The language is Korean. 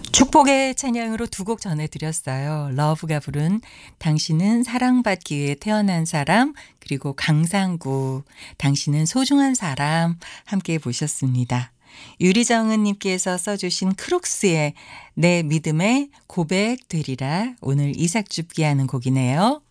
축복의 찬양으로 두 곡 전해드렸어요. 러브가 부른 당신은 사랑받기 위해 태어난 사람, 그리고 강상구 당신은 소중한 사람 함께 보셨습니다. 유리정은 님께서 써주신 크록스의 내 믿음의 고백 되리라, 오늘 이삭 줍기 하는 곡이네요.